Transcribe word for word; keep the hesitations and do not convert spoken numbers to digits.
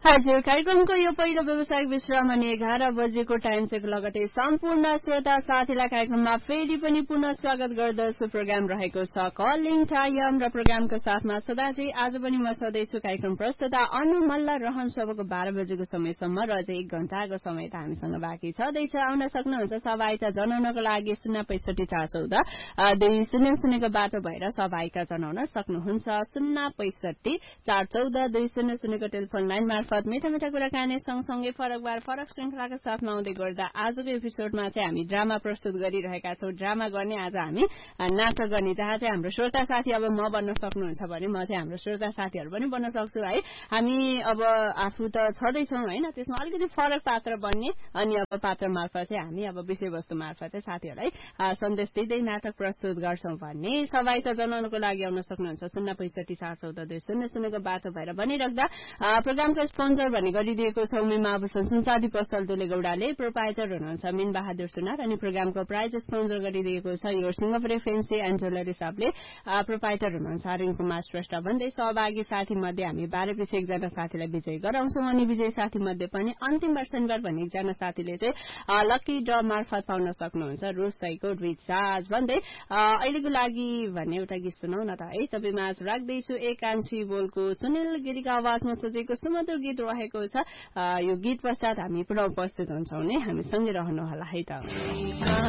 हजुर, कार्यक्रमको यो पहिलो व्यवसायिक विश्राम अनि एघार बजेको टाइम चेक लगतै सम्पूर्ण श्रोता साथीलाई कार्यक्रममा फेरि पनि पुनः स्वागत गर्दछु। प्रोग्राम रहेको छ कलिङ टाइम र प्रोग्रामको साथमा सदाजी आज पनि म सधैँछु कार्यक्रम प्रस्तुता अनु मल्ल रहन्छ। अबको बाह्र बजेको समयसम्म र अझै एक घण्टाको समय त हामीसँग बाँकी छँदैछ। आउन सक्नुहुन्छ सहायता जनाउनको लागि शून्य पैसठी चार चौध दुई शून्य शून्यको बाटो भएर सहायता जनाउन सक्नुहुन्छ। शून्य पैसठी चार चौध दुई शून्य शून्यको टेलिफोन लाइन मार्फत मिठा मिठा कुराकानी सँगसँगै फरक बार फरक श्रृंखलाका साथमा आउँदै गर्दा आजको एपिसोडमा चाहिँ हामी ड्रामा प्रस्तुत गरिरहेका छौं। ड्रामा गर्ने आज हामी नाटक गर्ने, जहाँ चाहिँ हाम्रो श्रोता साथी अब म बन्न सक्नुहुन्छ भने म चाहिँ हाम्रो श्रोता साथीहरू पनि बन्न सक्छु है। हामी अब आफू त छँदैछौँ होइन, त्यसमा अलिकति फरक पात्र बन्ने अनि अब पात्र मार्फत चाहिँ हामी अब विषयवस्तु मार्फत चाहिँ साथीहरूलाई सन्देश दिँदै नाटक प्रस्तुत गर्छौं भन्ने सहायता जनाउनको लागि आउन सक्नुहुन्छ। शून्य पैसठी चार चौध दुई शून्य शून्यको बाटो भएर बनिराख्दा प्रोग्रामको स्पोन्सर भन्ने गरिदिएको छ उमेमा आभूषण सुनचाँदी पसल दुले गौडाले, प्रोपाइटर हुनुहुन्छ मिन बहादुर सुनार अनि प्रोग्रामको प्राइज स्पोन्सर गरिदिएको छ यो सिंहपुरे फेन्सी एन्ड ज्वेलरी शपले, प्रोपाइटर हुनुहुन्छ रिङ कुमार श्रेष्ठ। भन्दै सहभागी साथी मध्ये हामी बाह्र पछि एकजना साथीलाई विजय गराउँछौं अनि विजय साथी मध्ये पनि अन्तिम बार शनिबार भन्ने एकजना साथीले चाहिँ लकी ड्र मार्फत पाउन सक्नुहुन्छ रोसैको रिचार्ज। भन्दै अहिलेको लागि भन्ने एउटा गीत सुनाउ न त है। तपाईँ माझ राख्दैछु एक कान्छी बोलको सुनिल गिरीको आवाजमा सोचेको सुमधुर गीत रहेको छ। यो गीत पश्चात हामी पुनः उपस्थित हुन्छौं नि, हामी सँगै रहनुहोला है त।